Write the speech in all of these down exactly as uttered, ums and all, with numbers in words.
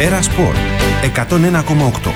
Έρα Σπορ εκατόν ένα κόμμα οκτώ.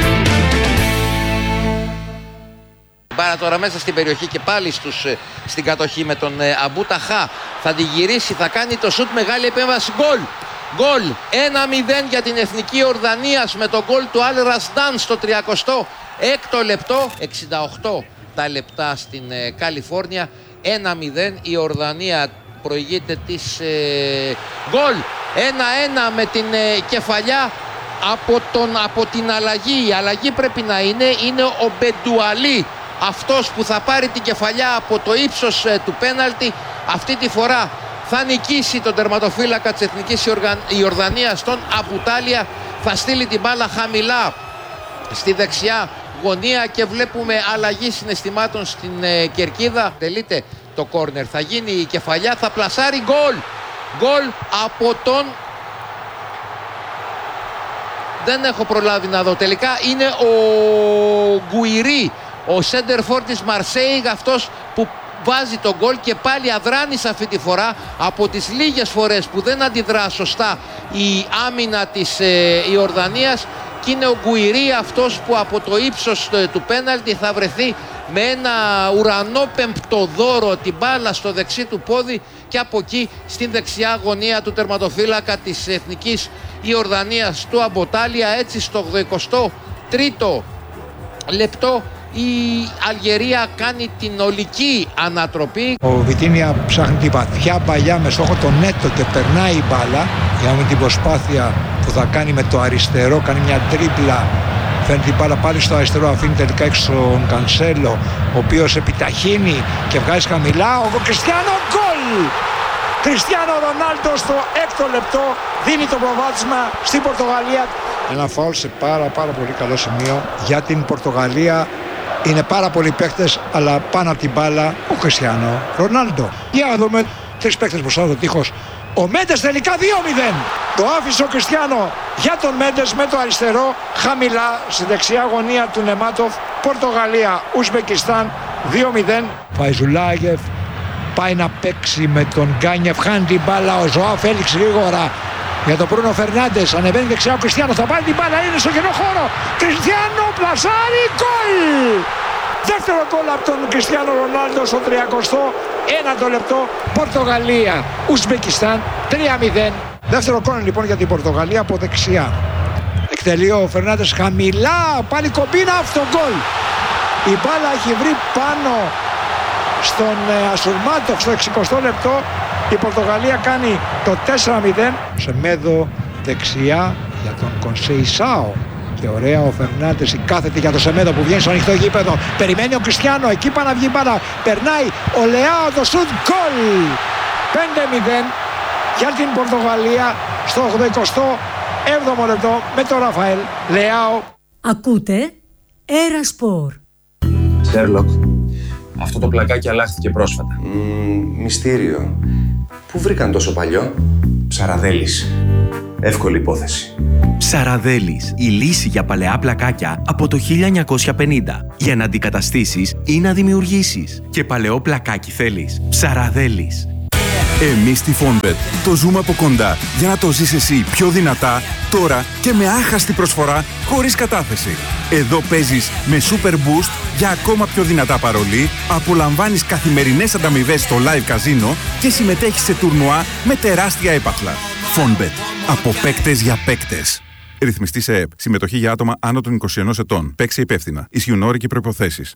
Πάρα τώρα μέσα στην περιοχή και πάλι στους, στην κατοχή με τον Αμπού Ταχά. Θα την γυρίσει, θα κάνει το σουτ, μεγάλη επέμβαση, γκολ. Γκολ, ένα μηδέν για την Εθνική Ορδανίας με το γκολ του Αλ Ρασντάν στο τριακοστό έκτο λεπτό. εξήντα οκτώ τα λεπτά στην ε, Καλιφόρνια, ένα μηδέν. Η Ορδανία προηγείται της ε, γκολ. ένα ένα με την ε, κεφαλιά από, τον, από την αλλαγή. Η αλλαγή πρέπει να είναι, είναι ο Μπεντουαλί, αυτός που θα πάρει την κεφαλιά από το ύψος ε, του πέναλτι. Αυτή τη φορά θα νικήσει τον τερματοφύλακα της Εθνικής Ιορδανίας, τον Αμπουτάλια. Θα στείλει την μπάλα χαμηλά στη δεξιά γωνία και βλέπουμε αλλαγή συναισθημάτων στην ε, κερκίδα. Τελείται το κόρνερ, θα γίνει η κεφαλιά, θα πλασάρει, γκολ. Γκολ από τον... Δεν έχω προλάβει να δω τελικά. Είναι ο Γκουιρί, ο σέντερφορ της Μαρσέιγ, αυτός που βάζει τον γκολ και πάλι αδράνησε αυτή τη φορά από τις λίγες φορές που δεν αντιδρά σωστά η άμυνα της ε, Ιορδανίας, και είναι ο Γκουιρί αυτός που από το ύψος ε, του πέναλτι θα βρεθεί με ένα ουρανόπεμπτο δώρο την μπάλα στο δεξί του πόδι και από εκεί στην δεξιά γωνία του τερματοφύλακα της Εθνικής Ιορδανίας του Αμποτάλια. Έτσι στο ογδοηκοστό τρίτο λεπτό η Αλγερία κάνει την ολική ανατροπή. Ο Βιτίνια ψάχνει τη βαθιά παλιά με στόχο το νέτο και περνάει η μπάλα για με την προσπάθεια που θα κάνει με το αριστερό. Κάνει μια τρίπλα, φέρνει την μπάλα πάλι στο αριστερό, αφήνει τελικά έξω τον Κανσέλο, ο οποίος επιταχύνει και βγάζει χαμηλά. Ο Κριστιάνο, γκολ! Κριστιάνο Ρονάλντο στο έκτο λεπτό δίνει το προβάδισμα στην Πορτογαλία. Ένα φάουλ σε πάρα πάρα πολύ καλό σημείο για την Πορτογαλία. Είναι πάρα πολλοί παίκτες, αλλά πάνω από την μπάλα ο Κριστιάνο Ρονάλντο. Για να δούμε, τρεις παίκτες μπροστά το τείχος. Ο Μέντες τελικά δύο μηδέν. Το άφησε ο Κριστιάνο για τον Μέντες με το αριστερό, χαμηλά στη δεξιά γωνία του Νεμάτοφ. Πορτογαλία, Ουσμπεκιστάν δύο μηδέν. Φαϊζουλάγεφ πάει να παίξει με τον Γκάνιεφ, χάνει την μπάλα ο Ζωάο Φέλιξ γρήγορα για τον Μπρούνο Φερνάντες, ανεβαίνει δεξιά ο Κριστιάνο, θα πάρει την μπάλα, είναι στο κενό χώρο, Κριστιάνο πλασάρι, γκολ! Δεύτερο γκολ από τον Κριστιάνο Ρονάλντο στο τριακοστό ένατο λεπτό. Πορτογαλία, Ουσμπεκιστάν τρία μηδέν. Δεύτερο γκολ λοιπόν για την Πορτογαλία από δεξιά. Εκτελεί ο Φερνάντες χαμηλά, πάλι κομπίνα, αυτό γκολ. Η μπάλα έχει βρει πάνω στον Ασουρμάτοφ στο εξηκοστό λεπτό. Η Πορτογαλία κάνει το τέσσερα μηδέν. Σεμέδο δεξιά για τον Κονσεϊσάο. Και ωραία ο Φερνάντες, η κάθετη για τον Σεμέδο που βγαίνει στο ανοιχτό γήπεδο. Περιμένει ο Κριστιάνο, εκεί πάει να βγει μπάλα. Περνάει ο Λεάο, το σουτ, γκολ! πέντε μηδέν για την Πορτογαλία στο ογδοηκοστό έβδομο λεπτό με τον Ραφαέλ Λεάο. Ακούτε Έρα Σπορ. Σέρλοκ, αυτό το πλακάκι αλλάχθηκε πρόσφατα. Mm, μυστήριο. Πού βρήκαν τόσο παλιό? Ψαραδέλης. Εύκολη υπόθεση. Ψαραδέλης, η λύση για παλαιά πλακάκια από το χίλια εννιακόσια πενήντα. Για να αντικαταστήσεις ή να δημιουργήσεις. Και παλαιό πλακάκι θέλεις? Ψαραδέλης. Εμείς στη Fonbet το ζούμε από κοντά για να το ζεις εσύ πιο δυνατά, τώρα και με άχαστη προσφορά χωρίς κατάθεση. Εδώ παίζεις με Super Boost για ακόμα πιο δυνατά παρολί, απολαμβάνεις καθημερινές ανταμοιβές στο live καζίνο και συμμετέχεις σε τουρνουά με τεράστια έπαθλα. Fonbet. Από παίκτες για παίκτες. Ρυθμιστή σε ΕΕΠ. Συμμετοχή για άτομα άνω των είκοσι ενός ετών. Παίξε υπεύθυνα. Ισχύουν όροι και προϋποθέσεις.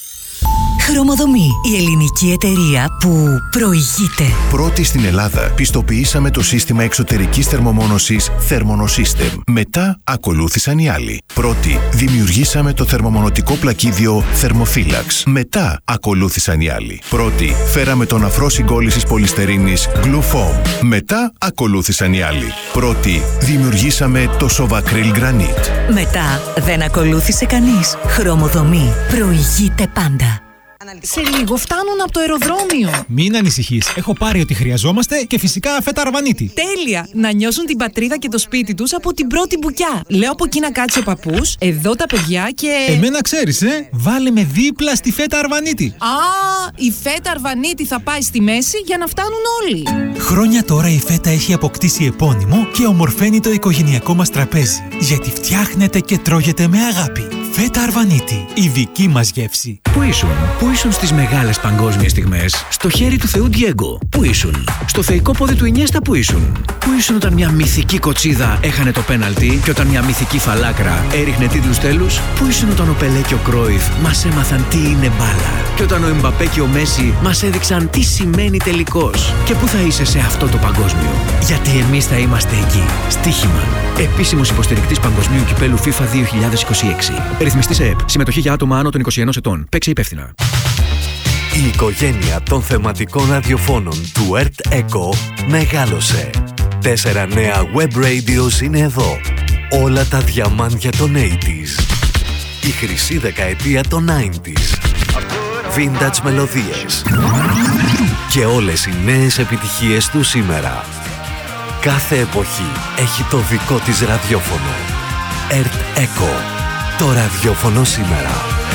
Χρωμοδομή, η ελληνική εταιρεία που προηγείται. Πρώτη στην Ελλάδα πιστοποιήσαμε το σύστημα εξωτερικής θερμομόνωσης Thermonosystem. Μετά ακολούθησαν οι άλλοι. Πρώτη δημιουργήσαμε το θερμομονωτικό πλακίδιο Thermophilax. Μετά ακολούθησαν οι άλλοι. Πρώτη φέραμε τον αφρό συγκόλλησης πολυστερίνης Glufoam. Μετά ακολούθησαν οι άλλοι. Πρώτη δημιουργήσαμε το Sovacryl Granite. Μετά δεν ακολούθησε κανείς. Χρωμοδομή προηγείται πάντα. Σε λίγο φτάνουν από το αεροδρόμιο. Μην ανησυχείς. Έχω πάρει ό,τι χρειαζόμαστε και φυσικά φέτα αρβανίτη. Τέλεια! Να νιώσουν την πατρίδα και το σπίτι τους από την πρώτη μπουκιά. Λέω από εκεί να κάτσει ο παππούς, εδώ τα παιδιά και. Εμένα ξέρεις, ε! Βάλε με δίπλα στη φέτα αρβανίτη. Α, η φέτα αρβανίτη θα πάει στη μέση για να φτάνουν όλοι. Χρόνια τώρα η φέτα έχει αποκτήσει επώνυμο και ομορφαίνει το οικογενειακό μας τραπέζι. Γιατί φτιάχνεται και τρώγεται με αγάπη. Φέτα αρβανίτη, η δική μας γεύση. Πού ήσουν, πού ήσουν στις μεγάλες παγκόσμιες στιγμές? Στο χέρι του Θεού Ντιέγκο. Πού ήσουν? Στο θεϊκό πόδι του Ινιέστα. Πού ήσουν? Πού ήσουν όταν μια μυθική κοτσίδα έχανε το πέναλτι και όταν μια μυθική φαλάκρα έριχνε τίτλους τέλους? Πού ήσουν όταν ο Πελέ και ο Κρόιφ μας έμαθαν τι είναι μπάλα? Και όταν ο Εμπαπέ και ο Μέση μας έδειξαν τι σημαίνει τελικός? Και πού θα είσαι σε αυτό το παγκόσμιο? Γιατί εμείς θα είμαστε εκεί. Στοίχημα. Επίσημος υποστηρικτής Παγκοσμίου Κυπέλου FIFA δύο χιλιάδες είκοσι έξι. Ρυθμιστή σε ΕΠ. Συμμετοχή για άτομα άνω των είκοσι ενός ετών. Παίξε υπεύθυνα. Η οικογένεια των θεματικών ραδιοφώνων του Earth Echo μεγάλωσε. Τέσσερα νέα web radios είναι εδώ. Όλα τα διαμάντια των ογδόντα. Η χρυσή δεκαετία των ενενήντα. Vintage μελωδίες. Και όλες οι νέες επιτυχίες του σήμερα. Κάθε εποχή έχει το δικό της ραδιόφωνο. Earth Echo. Το ραδιόφωνο σήμερα.